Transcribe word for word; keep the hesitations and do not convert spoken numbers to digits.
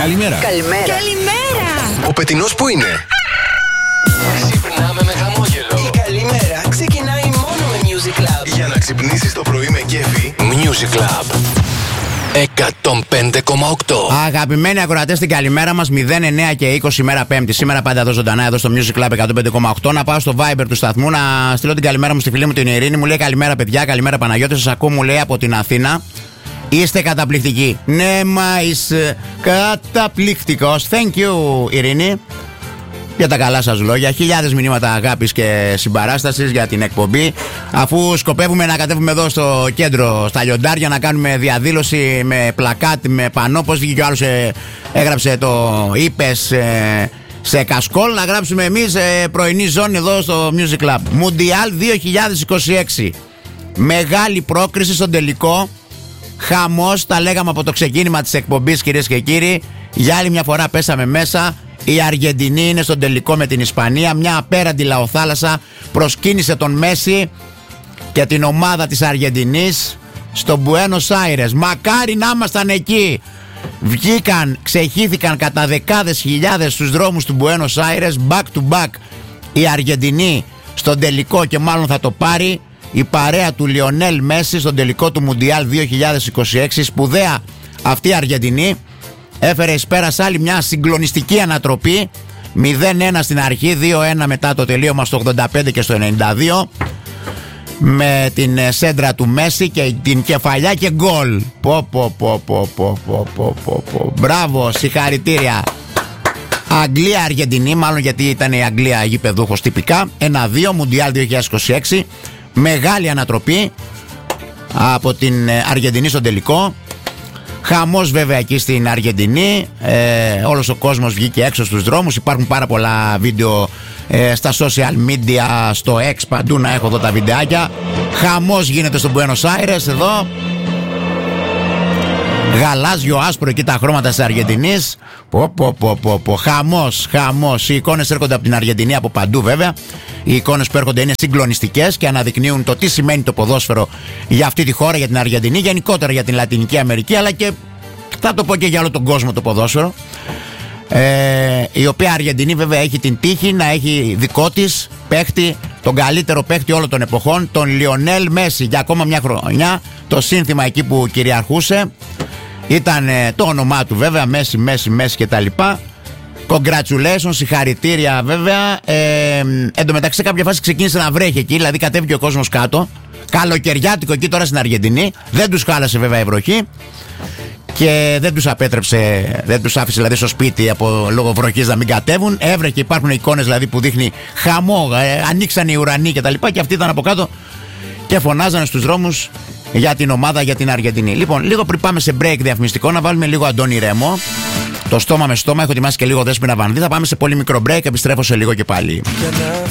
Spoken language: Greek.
Καλημέρα. Καλημέρα. Καλημέρα. Ο πετεινός που είναι? Ξυπνάμε με χαμόγελο. Η καλημέρα ξεκινάει μόνο με Music Club. Για να ξυπνήσεις το πρωί με κέφι. Music Club εκατόν πέντε κόμμα οκτώ. Αγαπημένοι ακροατές, την καλημέρα μας. μηδέν εννιά και είκοσι μέρα Πέμπτη. Σήμερα πάντα εδώ ζωντανά, εδώ στο Music Club εκατόν πέντε κόμμα οκτώ. Να πάω στο Viber του σταθμού να στείλω την καλημέρα μου στη φίλη μου την Ειρήνη. Μου λέει καλημέρα, παιδιά. Καλημέρα, Παναγιώτη. Σας ακούω, μου λέει, από την Αθήνα. Είστε καταπληκτικοί. Ναι, μα είσαι καταπληκτικός. Thank you, Ειρήνη, για τα καλά σας λόγια. Χιλιάδες μηνύματα αγάπης και συμπαράστασης για την εκπομπή. Αφού σκοπεύουμε να κατέβουμε εδώ στο κέντρο, στα Λιοντάρια, να κάνουμε διαδήλωση με πλακάτ, με πανό. Πώς βγήκε ο άλλος, ε, έγραψε το είπες ε, σε κασκόλ. Να γράψουμε εμείς ε, πρωινή ζώνη εδώ στο Music Club. Μουντιάλ δύο χιλιάδες είκοσι έξι. Μεγάλη πρόκριση στον τελικό. Χαμός, τα λέγαμε από το ξεκίνημα της εκπομπής, κυρίες και κύριοι. Για άλλη μια φορά πέσαμε μέσα. Η Αργεντινή είναι στον τελικό με την Ισπανία. Μια απέραντη λαοθάλασσα προσκύνησε τον Μέση και την ομάδα της Αργεντινής στο Μπουένος Άιρες. Μακάρι να ήμασταν εκεί. Βγήκαν, ξεχύθηκαν κατά δεκάδες χιλιάδες στους δρόμους του Μπουένος Άιρες. Back to back η Αργεντινή στον τελικό, και μάλλον θα το πάρει η παρέα του Λιονέλ Μέση στον τελικό του Μουντιάλ δύο χιλιάδες είκοσι έξι. Σπουδαία αυτή η Αργεντινή. Έφερε εις πέρας άλλη μια συγκλονιστική ανατροπή. μηδέν ένα στην αρχή, δύο ένα μετά το τελείωμα στο ογδόντα πέντε και στο ενενήντα δύο. Με την σέντρα του Μέση και την κεφαλιά και γκολ. Πω πω πω πω πω πω πω πω πω. Μπράβο, συγχαρητήρια. Αγγλία-Αργεντινή, μάλλον γιατί ήταν η Αγγλία γηπεδούχος τυπικά. ένα δύο, Μουντιάλ δύο χιλιάδες είκοσι έξι. Μεγάλη ανατροπή από την Αργεντινή στον τελικό. Χαμός βέβαια εκεί στην Αργεντινή. ε, Όλος ο κόσμος βγήκε έξω στους δρόμους. Υπάρχουν πάρα πολλά βίντεο ε, στα social media, στο X, παντού να έχω εδώ τα βιντεάκια. Χαμός γίνεται στο Buenos Aires εδώ. Γαλάζιο, άσπρο εκεί τα χρώματα της Αργεντινής. Πω πω πω πω πω. Χαμός, χαμός. Οι εικόνες έρχονται από την Αργεντινή από παντού βέβαια. Οι εικόνες που έρχονται είναι συγκλονιστικές και αναδεικνύουν το τι σημαίνει το ποδόσφαιρο για αυτή τη χώρα, για την Αργεντινή, γενικότερα για την Λατινική Αμερική, αλλά και θα το πω και για όλο τον κόσμο το ποδόσφαιρο. Ε, η οποία Αργεντινή βέβαια έχει την τύχη να έχει δικό της παίχτη, τον καλύτερο παίχτη όλων των εποχών, τον Λιονέλ Μέση, για ακόμα μια χρονιά. Το σύνθημα εκεί που κυριαρχούσε ήταν ε, το όνομά του βέβαια, Μέση, Μέση, Μέση κτλ. Congratulations, συγχαρητήρια βέβαια. ε, Εν τω μεταξύ σε κάποια φάση ξεκίνησε να βρέχει εκεί, δηλαδή κατέβηκε ο κόσμος κάτω. Καλοκαιριάτικο εκεί τώρα στην Αργεντινή. Δεν τους χάλασε βέβαια η βροχή και δεν τους απέτρεψε, δεν τους άφησε δηλαδή στο σπίτι από λόγω βροχής να μην κατέβουν. Έβρεχε, υπάρχουν εικόνες δηλαδή που δείχνει χαμό, ε, ανοίξαν οι ουρανοί κτλ. Και, και αυτοί ήταν από κάτω και φωνάζανε στους δρόμους για την ομάδα, για την Αργεντινή. Λοιπόν, λίγο πριν πάμε σε break διαφημιστικό, να βάλουμε λίγο Αντώνη Ρέμο. Το στόμα με στόμα, έχω ετοιμάσει και λίγο Δέσποινα Βανδύ. Θα πάμε σε πολύ μικρό break, επιστρέφω σε λίγο και πάλι.